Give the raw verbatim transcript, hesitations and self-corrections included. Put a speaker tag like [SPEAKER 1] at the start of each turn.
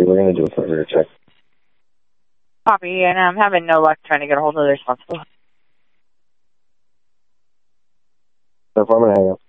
[SPEAKER 1] we're going to do a further check.
[SPEAKER 2] Copy, and I'm having no luck trying to get a hold of the responsible.
[SPEAKER 1] So if I'm going to hang up.